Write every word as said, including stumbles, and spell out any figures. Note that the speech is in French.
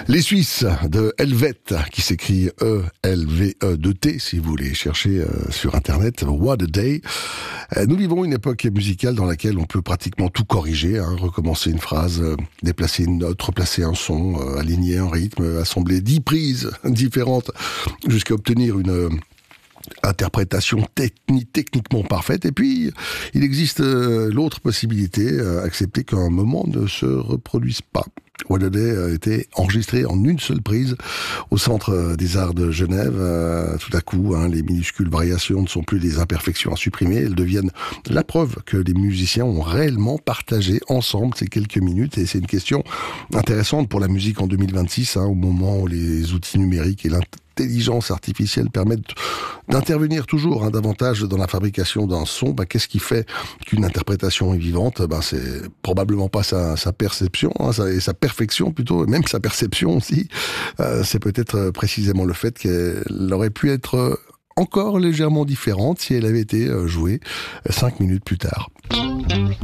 Les Suisses de Helvet, qui s'écrit E L V E deux T, si vous voulez chercher euh, sur Internet, What a Day. Euh, nous vivons une époque musicale dans laquelle on peut pratiquement tout corriger, hein, recommencer une phrase, euh, déplacer une note, replacer un son, euh, aligner un rythme, assembler dix prises différentes jusqu'à obtenir une... Euh, interprétation techni- techniquement parfaite. Et puis, il existe euh, l'autre possibilité, euh, accepter qu'un moment ne se reproduise pas. What a Day a été enregistré en une seule prise au Centre des Arts de Genève. Euh, tout à coup, hein, les minuscules variations ne sont plus des imperfections à supprimer, elles deviennent la preuve que les musiciens ont réellement partagé ensemble ces quelques minutes. Et c'est une question intéressante pour la musique en deux mille vingt-six, hein, au moment où les outils numériques et l'intelligence artificielle permettent d'intervenir toujours hein, davantage dans la fabrication d'un son. Bah, qu'est-ce qui fait qu'une interprétation est vivante? Bah, c'est probablement pas sa, sa perception, hein, sa, et sa perfection plutôt, même sa perception aussi. Euh, c'est peut-être précisément le fait qu'elle aurait pu être encore légèrement différente si elle avait été jouée cinq minutes plus tard.